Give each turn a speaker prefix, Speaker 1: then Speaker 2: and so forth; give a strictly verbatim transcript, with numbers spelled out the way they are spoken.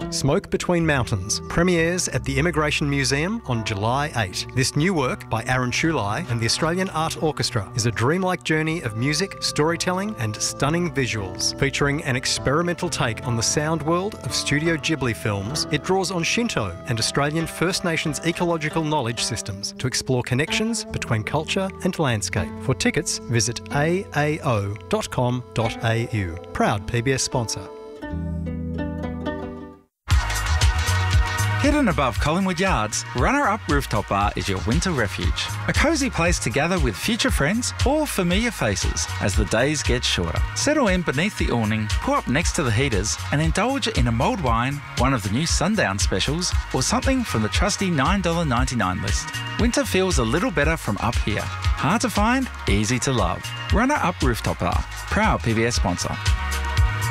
Speaker 1: Smoke Between Mountains premieres at the Immigration Museum on July eighth. This new work by Aaron Shulai and the Australian Art Orchestra is a dreamlike journey of music, storytelling and stunning visuals. Featuring an experimental take on the sound world of Studio Ghibli films, it draws on Shinto and Australian First Nations ecological knowledge systems to explore connections between culture and landscape. For tickets, visit a a o dot com dot a u. Proud P B S sponsor.
Speaker 2: Hidden above Collingwood Yards, Runner Up Rooftop Bar is your winter refuge. A cosy place to gather with future friends or familiar faces as the days get shorter. Settle in beneath the awning, pull up next to the heaters and indulge in a mulled wine, one of the new Sundown specials, or something from the trusty nine dollars ninety-nine list. Winter feels a little better from up here. Hard to find, easy to love. Runner Up Rooftop Bar, proud P B S sponsor.